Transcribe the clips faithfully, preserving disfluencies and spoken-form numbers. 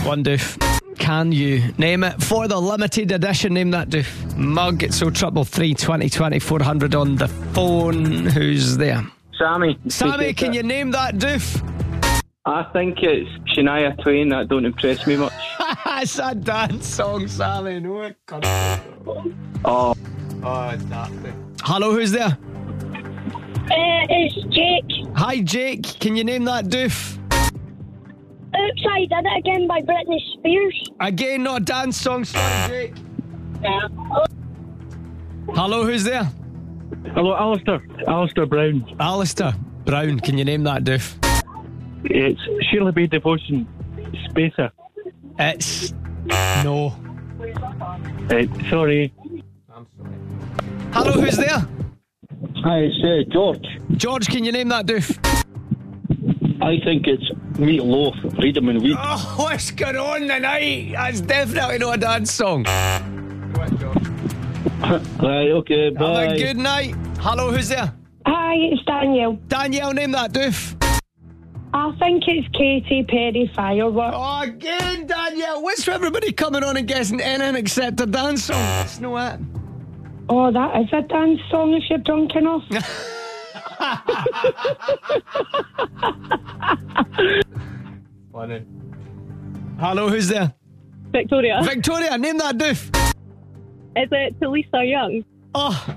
One doof. Can you name it for the limited edition? Name that doof mug. It's oh triple three, twenty, twenty, four hundred on the phone. Who's there? Sammy. Sammy, can you name that doof? I think it's Shania Twain. That don't impress me much. It's a dance song, Sammy. No, it can't. Oh. Oh, it's nasty. Hello, who's there? Uh, it's Jake. Hi, Jake. Can you name that doof? Oops, I Did It Again by Britney Spears. Again, not a dance song. Sorry, Jake. Yeah. Hello, who's there? Hello, Alistair. Alistair Brown. Alistair Brown. Can you name that doof? It's Shirley Bay Devotion. Spacer. It's... No. Uh, sorry. I'm sorry. Hello, who's there? Hi, it's uh, George. George, can you name that doof? I think it's Meatloaf, Freedom and Weed. Oh, what's going on tonight? That's definitely not a dance song. Go on, George. Right, okay, bye. Have a good night. Hello, who's there? Hi, it's Danielle. Danielle, name that doof. I think it's Katy Perry, Firework. Oh, again, Danielle. What's for everybody coming on and guessing anything except a dance song? It's no it. Oh, that is a dance song if you're drunk enough. Funny. Hello, who's there? Victoria. Victoria, name that doof. Is it to Lisa Young? Oh.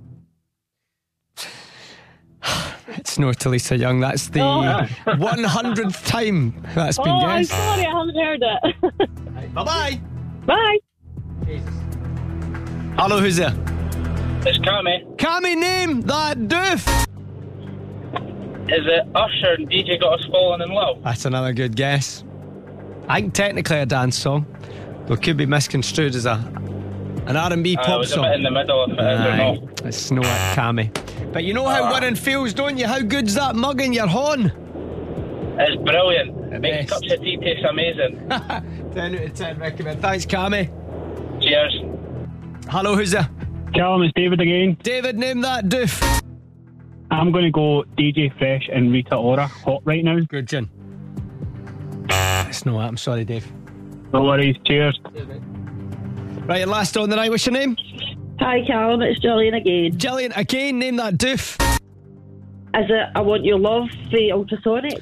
It's no to Lisa Young. That's the Oh. one hundredth time that's been Oh, I'm guessed. sorry, I haven't heard it. Bye-bye. Bye. Jesus. Hello, who's there? It's Cammy. Cammy, name that doof. Is it Usher and D J Got Us Falling in Love? That's another good guess. I think technically a dance song, but could be misconstrued as a an R and B pop I was song. a bit in the middle of it, I don't Aye, know. it's no it, Cammy. But you know how Ah. winning feels, don't you? How good's that mug in your horn? It's brilliant. The Makes best. cups of tea taste amazing. ten out of ten recommend. Thanks, Cammy. Cheers. Hello, who's there? Callum, it's David again. David, name that doof. I'm going to go D J Fresh and Rita Ora. Hot right now. Good gin. It's no it. I'm sorry, Dave. No worries. Cheers. Right, your last on the night. What's your name? Hi, Callum. It's Gillian again. Gillian, again, name that doof. Is it I Want Your Love, the Ultrasonic?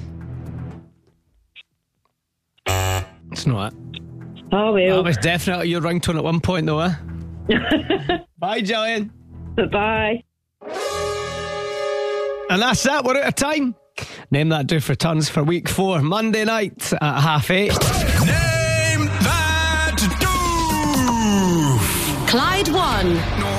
It's not it. Oh, That well. was definitely your ringtone at one point, though, eh? Bye, Gillian. Bye. And that's it. We're out of time. Name That Doof returns for week four, Monday night at half eight. Name that doof. Clyde one. No